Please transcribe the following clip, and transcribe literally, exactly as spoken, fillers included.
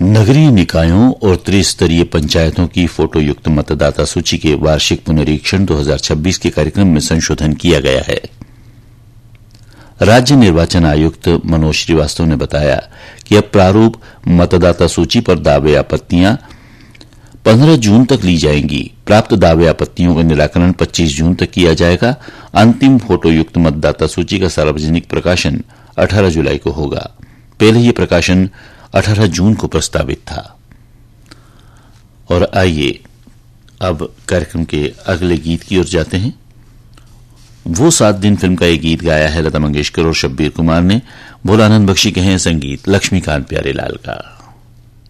नगरीय निकायों और त्रिस्तरीय पंचायतों की फोटोयुक्त मतदाता सूची के वार्षिक पुनरीक्षण दो हज़ार छब्बीस के कार्यक्रम में संशोधन किया गया है। राज्य निर्वाचन आयुक्त मनोज श्रीवास्तव ने बताया कि अब प्रारूप मतदाता सूची पर दावे आपत्तियां पंद्रह जून तक ली जाएंगी। प्राप्त दावे आपत्तियों का निराकरण पच्चीस जून तक किया जाएगा। अंतिम फोटोयुक्त मतदाता सूची का सार्वजनिक प्रकाशन अठारह जुलाई को होगा। पहले यह प्रकाशन अठारह जून को प्रस्तावित था। और आइए अब कार्यक्रम के अगले गीत की ओर जाते हैं। वो सात दिन फिल्म का एक गीत गाया है लता मंगेशकर और शब्बीर कुमार ने। भोलानंद बख्शी के हैं संगीत लक्ष्मीकांत प्यारेलाल का।